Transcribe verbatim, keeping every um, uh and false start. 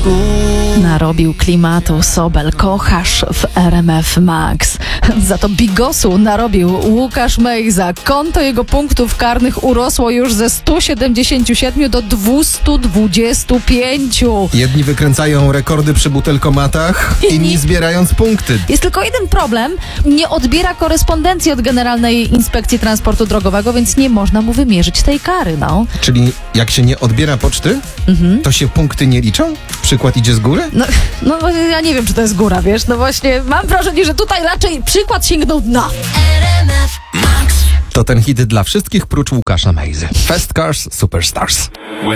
Narobił klimatu Sobel, kochasz w R M F Max. Za to bigosu narobił Łukasz Mejza. Konto jego punktów karnych urosło już ze stu siedemdziesięciu siedmiu do dwustu dwudziestu pięciu. Jedni wykręcają rekordy przy butelkomatach, inni, inni zbierając punkty. Jest tylko jeden problem. Nie odbiera korespondencji od Generalnej Inspekcji Transportu Drogowego, więc nie można mu wymierzyć tej kary, no. Czyli jak się nie odbiera poczty, mhm. to się punkty nie liczą? Przykład idzie z góry? No, no ja nie wiem, czy to jest góra, wiesz? No właśnie, mam wrażenie, że tutaj raczej przykład sięgnął dna. To ten hit dla wszystkich prócz Łukasza Mejzy. Fast Cars Superstars.